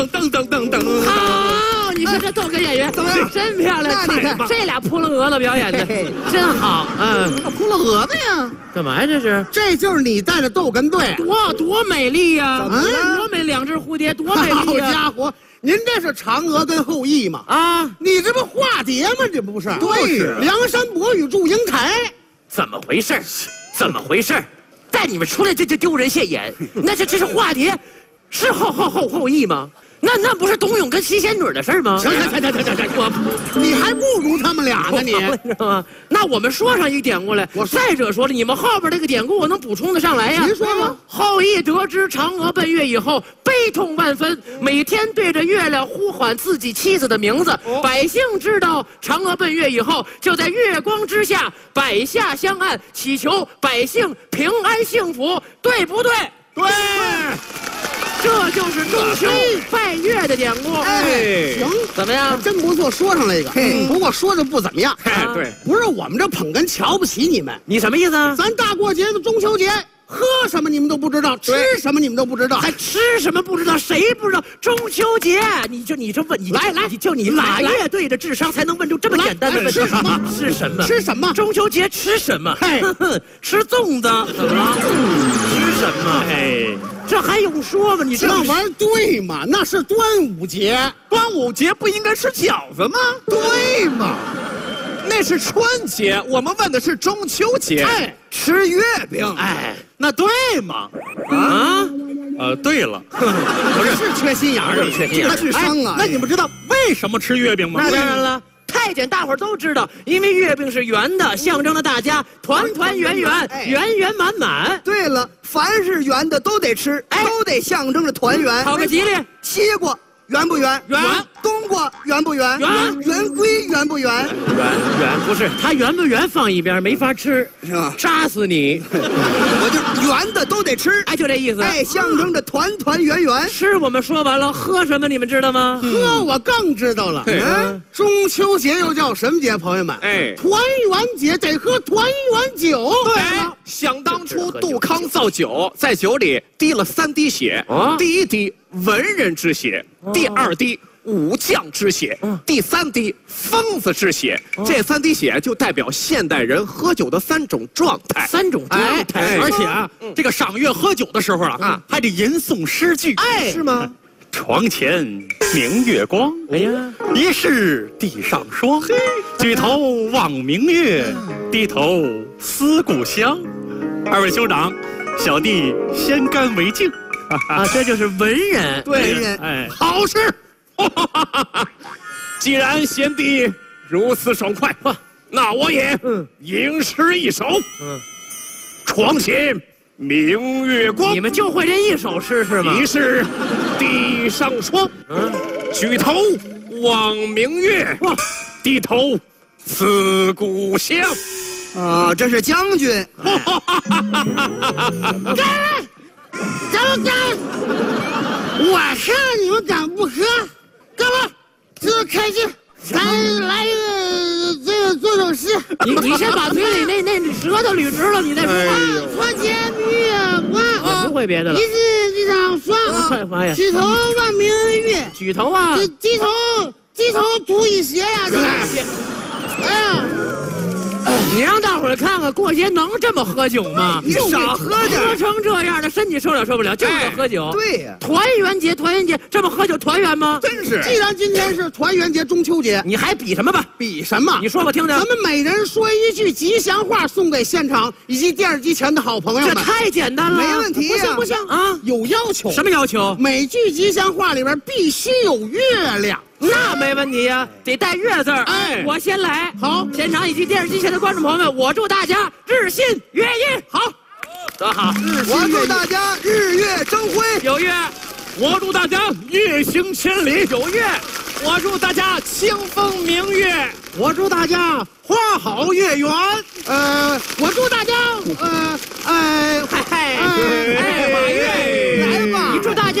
好，你说这逗哏演员怎么样？真漂亮！ 你看这俩扑棱蛾子表演的真好。 扑棱蛾子呀？ 干嘛呀？这是？ 这就是你带的逗哏队， 多美丽呀！多美，两只蝴蝶，多美丽！ 好家伙，您这是嫦娥跟后羿吗？啊，你这不化蝶吗？这不是？对，梁山伯与祝英台， 怎么回事？怎么回事？带你们出来这就丢人现眼，那这是化蝶，是后羿吗？那不是董永跟七仙女的事吗？ 行，你还不如他们俩呢，你知道吗？那我们说上一个典故来。再者说了，你们后边这个典故我能补充得上来呀？ 您说吧。 后羿得知嫦娥奔月以后，悲痛万分，每天对着月亮呼唤自己妻子的名字。百姓知道嫦娥奔月以后，就在月光之下摆下香案，祈求百姓平安幸福，对不对？ 对。 这就是中秋拜月的典故。 哎，行， 怎么样？ 真不错，说上了一个。不过说的不怎么样。 对， 不是我们这捧哏瞧不起你们。 你什么意思啊？ 咱大过节的中秋节，喝什么你们都不知道，吃什么你们都不知道， 还吃什么不知道？谁不知道？中秋节，你这问你来， 就你哪乐队的智商才能问出这么简单的问题？ 吃什么？ 吃什么？ 吃什么？ 中秋节吃什么？吃粽子。怎么了？吃什么？这还用说吗？你这那玩意儿对吗？那是端午节， 端午节不应该吃饺子吗？ 对吗？ 那是春节，我们问的是中秋节。吃月饼，那对吗？ 对了， 不是缺心眼儿，这智商啊！ 那你们知道为什么吃月饼吗？ 那当然了。太监大伙儿都知道，因为月饼是圆的，象征着大家团团圆圆、圆圆满满。 对了，凡是圆的都得吃，都得象征着团圆。 讨个吉利。 西瓜圆不圆？ 圆。 冬瓜圆不圆？ 圆。 圆规圆不圆？ 圆不是，它圆不圆放一边没法吃， 是吧？ 扎死你！ 我就圆的都得吃， 就这意思。 象征着团团圆圆。 吃我们说完了，喝什么你们知道吗？ 喝我更知道了。中秋节又叫什么节？朋友们，团圆节得喝团圆酒。 对，想当初杜康造酒，在酒里滴了3滴血，第1滴文人之血，第2滴武将之血，第3滴疯子之血。这3滴血就代表现代人喝酒的3种状态。 3种状态， 而且这个赏月喝酒的时候还得吟诵诗句。 是吗？ 床前明月光，疑是地上霜。举头望明月，低头思故乡。2位兄长，小弟先干为敬。 这就是文人。 对， 好事。既然贤弟如此爽快，那我也吟诗一首。床前明月光， 你们就会这一首诗是吗？ 疑是地上霜。举头望明月，低头思故乡。 这是将军。 干！我看你们敢不喝？干嘛？这开心，咱来一个这个做首诗。 你先把嘴里那舌头捋直了，你再说话。 床前明月光， 不会别的了。 疑是地上霜。举头望明月。 举头啊！ 低头读一邪呀！ 你让大伙儿看看，过节能这么喝酒吗？ 你少喝点， 喝成这样的，身体受不了，就是喝酒。 对呀， 团圆节这么喝酒团圆吗？ 真是。既然今天是团圆节、中秋节， 你还比什么吧？ 比什么？ 你说我听听。 咱们每人说一句吉祥话，送给现场以及电视机前的好朋友们。 这太简单了， 没问题。 不行啊！有要求。 什么要求？ 每句吉祥话里边必须有月亮。 那没问题呀，得带月字儿。我先来。 好， 现场以及电视机前的观众朋友们，我祝大家日新月异。好，得好。 我祝大家日月争辉。 有月。 我祝大家月行千里。 有月。 我祝大家清风明月。 我祝大家花好月圆。我祝大家马月。 来吧， 你祝大家。